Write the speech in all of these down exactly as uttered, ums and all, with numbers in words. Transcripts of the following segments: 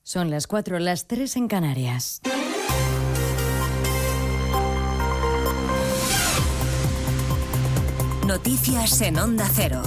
Son las cuatro, las tres en Canarias. Noticias en Onda Cero.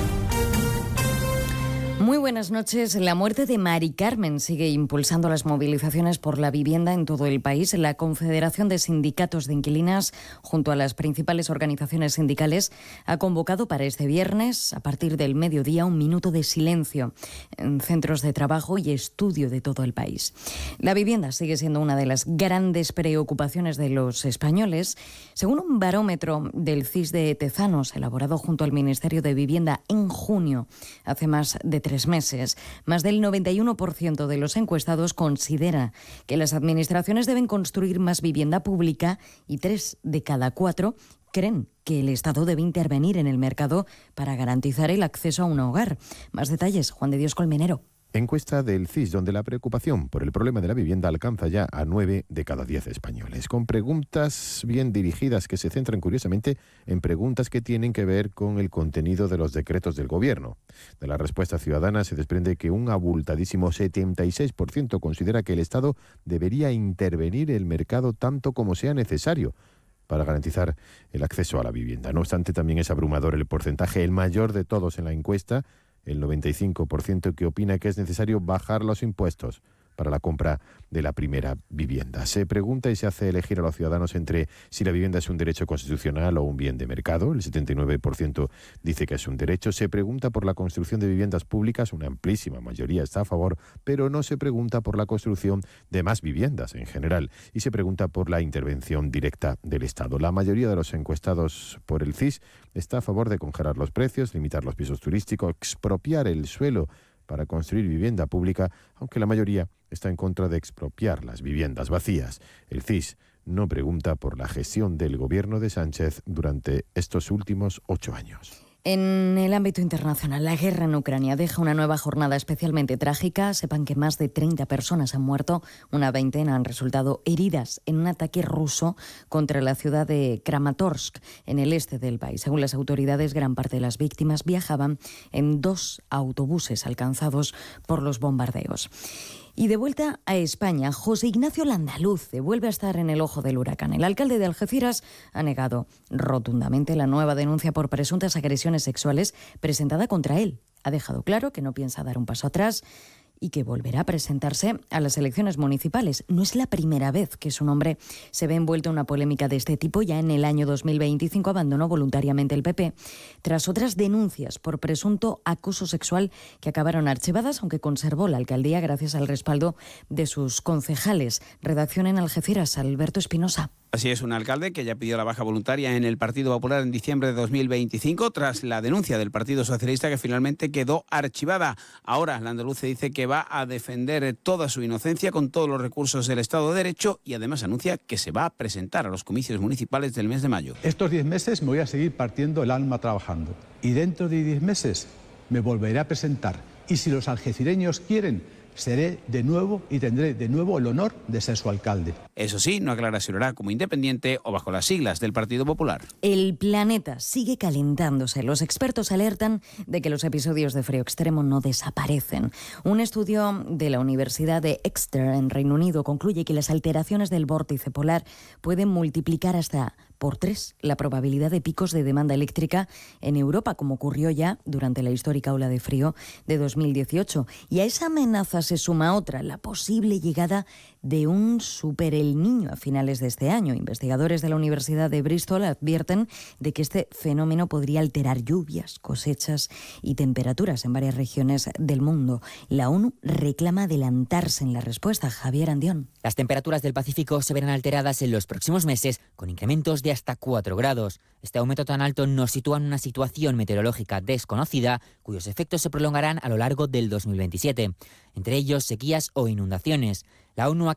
Muy buenas noches. La muerte de Mari Carmen sigue impulsando las movilizaciones por la vivienda en todo el país. La Confederación de Sindicatos de Inquilinas, junto a las principales organizaciones sindicales, ha convocado para este viernes, a partir del mediodía, un minuto de silencio en centros de trabajo y estudio de todo el país. La vivienda sigue siendo una de las grandes preocupaciones de los españoles. Según un barómetro del C I S de Tezanos, elaborado junto al Ministerio de Vivienda en junio, hace más de tres meses, más del noventa y uno por ciento de los encuestados considera que las administraciones deben construir más vivienda pública y tres de cada cuatro creen que el Estado debe intervenir en el mercado para garantizar el acceso a un hogar. Más detalles, Juan de Dios Colmenero. Encuesta del C I S, donde la preocupación por el problema de la vivienda alcanza ya a nueve de cada diez españoles, con preguntas bien dirigidas que se centran curiosamente en preguntas que tienen que ver con el contenido de los decretos del Gobierno. De la respuesta ciudadana se desprende que un abultadísimo setenta y seis por ciento considera que el Estado debería intervenir en el mercado tanto como sea necesario para garantizar el acceso a la vivienda. No obstante, también es abrumador el porcentaje, el mayor de todos en la encuesta, el noventa y cinco por ciento, que opina que es necesario bajar los impuestos para la compra de la primera vivienda. Se pregunta y se hace elegir a los ciudadanos entre si la vivienda es un derecho constitucional o un bien de mercado. El setenta y nueve por ciento dice que es un derecho. Se pregunta por la construcción de viviendas públicas. Una amplísima mayoría está a favor, pero no se pregunta por la construcción de más viviendas en general. Y se pregunta por la intervención directa del Estado. La mayoría de los encuestados por el C I S está a favor de congelar los precios, limitar los pisos turísticos, expropiar el suelo para construir vivienda pública, aunque la mayoría está en contra de expropiar las viviendas vacías. El C I S no pregunta por la gestión del gobierno de Sánchez durante estos últimos ocho años. En el ámbito internacional, la guerra en Ucrania deja una nueva jornada especialmente trágica. Sepan que más de treinta personas han muerto, una veintena han resultado heridas en un ataque ruso contra la ciudad de Kramatorsk, en el este del país. Según las autoridades, gran parte de las víctimas viajaban en dos autobuses alcanzados por los bombardeos. Y de vuelta a España, José Ignacio Landaluce vuelve a estar en el ojo del huracán. El alcalde de Algeciras ha negado rotundamente la nueva denuncia por presuntas agresiones sexuales presentada contra él. Ha dejado claro que no piensa dar un paso atrás y que volverá a presentarse a las elecciones municipales. No es la primera vez que su nombre se ve envuelto en una polémica de este tipo. Ya en el año dos mil veinticinco abandonó voluntariamente el P P tras otras denuncias por presunto acoso sexual que acabaron archivadas, aunque conservó la alcaldía gracias al respaldo de sus concejales. Redacción en Algeciras, Alberto Espinosa. Así es, un alcalde que ya pidió la baja voluntaria en el Partido Popular en diciembre de dos mil veinticinco tras la denuncia del Partido Socialista que finalmente quedó archivada. Ahora Landaluce dice que va a defender toda su inocencia con todos los recursos del Estado de Derecho y además anuncia que se va a presentar a los comicios municipales del mes de mayo. Estos diez meses me voy a seguir partiendo el alma trabajando y dentro de diez meses me volveré a presentar y si los algecireños quieren, seré de nuevo y tendré de nuevo el honor de ser su alcalde. Eso sí, no aclara si lo hará como independiente o bajo las siglas del Partido Popular. El planeta sigue calentándose. Los expertos alertan de que los episodios de frío extremo no desaparecen. Un estudio de la Universidad de Exeter en Reino Unido concluye que las alteraciones del vórtice polar pueden multiplicar hasta por tres la probabilidad de picos de demanda eléctrica en Europa, como ocurrió ya durante la histórica ola de frío de dos mil dieciocho. Y a esa amenaza se suma otra, la posible llegada de un super El Niño a finales de este año. Investigadores de la Universidad de Bristol advierten de que este fenómeno podría alterar lluvias, cosechas y temperaturas en varias regiones del mundo. La ONU reclama adelantarse en la respuesta. Javier Andión. Las temperaturas del Pacífico se verán alteradas en los próximos meses con incrementos de hasta cuatro grados. Este aumento tan alto nos sitúa en una situación meteorológica desconocida, cuyos efectos se prolongarán a lo largo del dos mil veintisiete. Entre ellos, sequías o inundaciones. La ONU ha